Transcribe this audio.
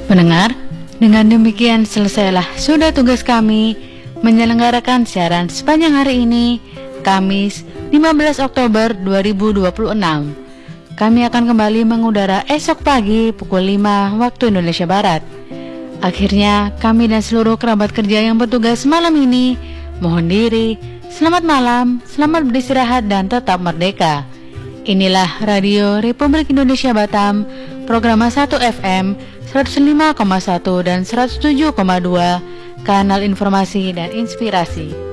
Pendengar, dengan demikian selesailah sudah tugas kami menyelenggarakan siaran sepanjang hari ini, Kamis 15 Oktober 2026. Kami akan kembali mengudara esok pagi pukul 5 waktu Indonesia Barat. Akhirnya, kami dan seluruh kerabat kerja yang bertugas malam ini mohon diri, selamat malam, selamat beristirahat dan tetap merdeka. Inilah Radio Republik Indonesia Batam, program 1 FM 105,1 dan 107,2, kanal informasi dan inspirasi.